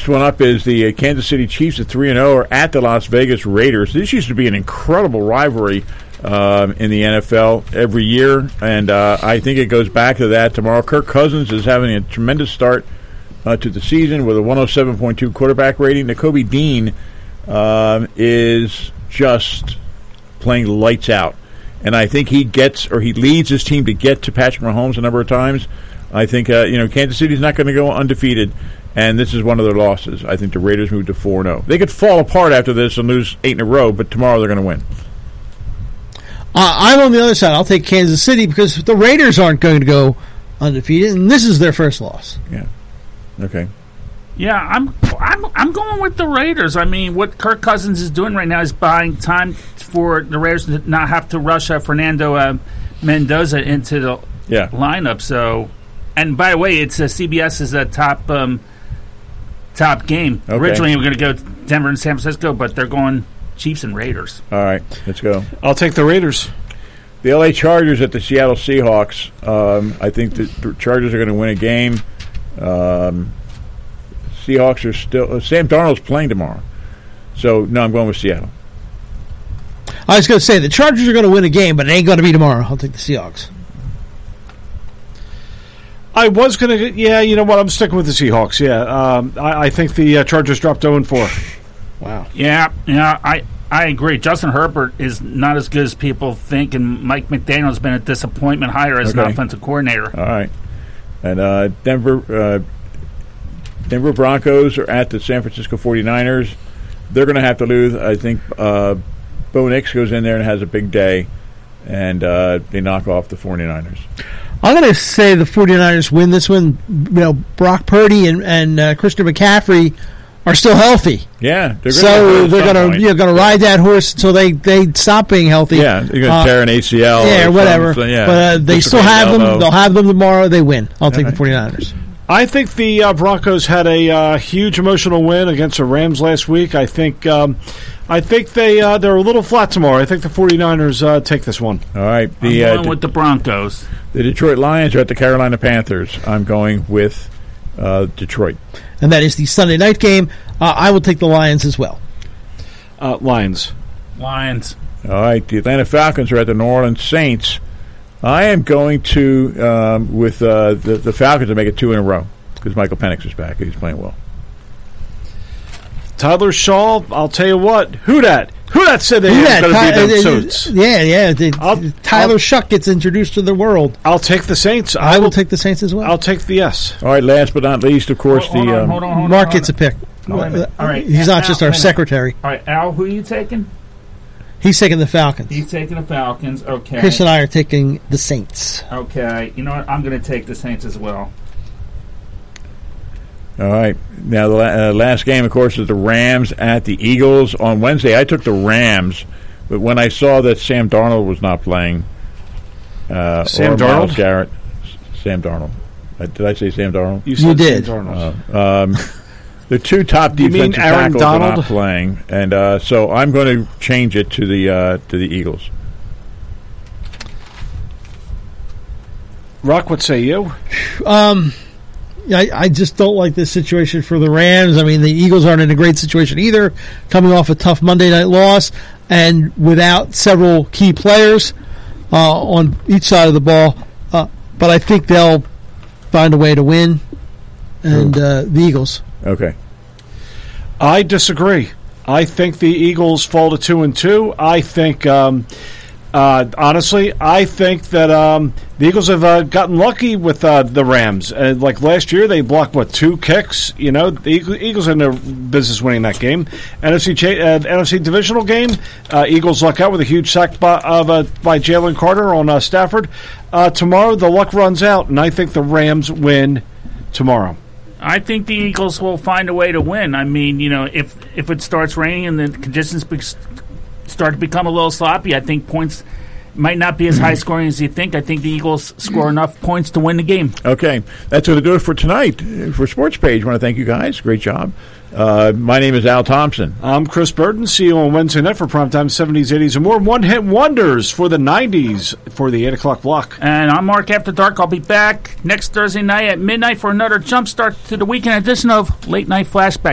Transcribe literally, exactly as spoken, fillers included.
next one up is the uh, Kansas City Chiefs at three and zero are at the Las Vegas Raiders. This used to be an incredible rivalry um, in the N F L every year, and uh, I think it goes back to that tomorrow. Kirk Cousins is having a tremendous start uh, to the season with a one oh seven point two quarterback rating. Nakobe Dean um, is just playing lights out, and I think he gets or he leads his team to get to Patrick Mahomes a number of times. I think uh, you know Kansas City's not going to go undefeated, and this is one of their losses. I think the Raiders move to four and oh. They could fall apart after this and lose eight in a row, but tomorrow they're going to win. Uh, I'm on the other side. I'll take Kansas City because the Raiders aren't going to go undefeated, and this is their first loss. Yeah. Okay. Yeah, I'm I'm I'm going with the Raiders. I mean, what Kirk Cousins is doing right now is buying time for the Raiders to not have to rush uh, Fernando uh, Mendoza into the yeah. lineup. So. And by the way, it's uh, C B S's uh, top um, top game. Okay. Originally, we were going to go Denver and San Francisco, but they're going Chiefs and Raiders. All right, let's go. I'll take the Raiders. The L A Chargers at the Seattle Seahawks. Um, I think the Chargers are going to win a game. Um, Seahawks are still. Uh, Sam Darnold's playing tomorrow, so no, I'm going with Seattle. I was going to say the Chargers are going to win a game, but it ain't going to be tomorrow. I'll take the Seahawks. I was going to, yeah, you know what? I'm sticking with the Seahawks, yeah. Um, I, I think the uh, Chargers dropped oh and four. Wow. Yeah, yeah, I, I agree. Justin Herbert is not as good as people think, and Mike McDaniel's been a disappointment hire as okay. an offensive coordinator. All right. And uh, Denver uh, Denver Broncos are at the San Francisco forty-niners. They're going to have to lose. I think uh, Bo Nix goes in there and has a big day, and uh, they knock off the forty-niners. I'm going to say the forty-niners win this one. You know, Brock Purdy and, and uh, Christian McCaffrey are still healthy. Yeah, they're so they're going to you know, going to ride that horse until they, they stop being healthy. Yeah, they're going to uh, tear an A C L. Yeah, or whatever. So, yeah, but uh, they still have them. Elbow. They'll have them tomorrow. They win. I'll take right. the forty-niners. I think the uh, Broncos had a uh, huge emotional win against the Rams last week. I think um, I think they uh, they're a little flat tomorrow. I think the forty-niners uh, take this one. All right, the, I'm going uh, with the Broncos. The Detroit Lions are at the Carolina Panthers. I'm going with uh, Detroit. And that is the Sunday night game. Uh, I will take the Lions as well. Uh, Lions. Lions. All right, the Atlanta Falcons are at the New Orleans Saints. I am going to um, with uh, the, the Falcons to make it two in a row because Michael Penix is back and he's playing well. Tyler Shaw, I'll tell you what, who that? Who that said they were going to be them suits? Yeah, yeah. The, Tyler I'll, Shuck gets introduced to the world. I'll take the Saints. I, I will take the Saints as well. I'll take the yes. All right, last but not least, of course, hold, the hold on, um, hold on, hold on, Mark hold gets a pick. Oh, uh, all right, he's not Al, just our secretary. All right, Al, who are you taking? He's taking the Falcons. He's taking the Falcons. Okay. Chris and I are taking the Saints. Okay. You know what? I'm going to take the Saints as well. All right. Now, the la- uh, last game, of course, is the Rams at the Eagles. On Wednesday, I took the Rams, but when I saw that Sam Darnold was not playing, uh, Sam or Darnold? Myles Garrett, Sam Darnold. Uh, did I say Sam Darnold? You, said you did. Sam Darnold. Uh, um, the two top you defensive tackles Donald? are not playing, and uh, so I'm going to change it to the uh, to the Eagles. Rock, what say you? Um, I, I just don't like this situation for the Rams. I mean, the Eagles aren't in a great situation either, coming off a tough Monday night loss and without several key players uh, on each side of the ball. Uh, but I think they'll find a way to win, and uh, the Eagles. Okay. I disagree. I think the Eagles fall to two and two. I think, um, uh, honestly, I think that um, the Eagles have uh, gotten lucky with uh, the Rams. Uh, like last year, they blocked what two kicks. You know, the Eagles had no business winning that game. N F C cha- uh, N F C divisional game. Uh, Eagles luck out with a huge sack by, of, uh, by Jalen Carter on uh, Stafford. Uh, tomorrow, the luck runs out, and I think the Rams win tomorrow. I think the Eagles will find a way to win. I mean, you know, if if it starts raining and the conditions be, start to become a little sloppy, I think points might not be as high scoring as you think. I think the Eagles score enough points to win the game. Okay, that's going to do it for tonight. For Sports Page, I want to thank you guys. Great job. Uh, my name is Al Thompson. I'm Chris Burton. See you on Wednesday night for Primetime seventies, eighties, and more one-hit wonders for the nineties for the eight o'clock block. And I'm Mark After Dark. I'll be back next Thursday night at midnight for another jump start to the weekend edition of Late Night Flashback.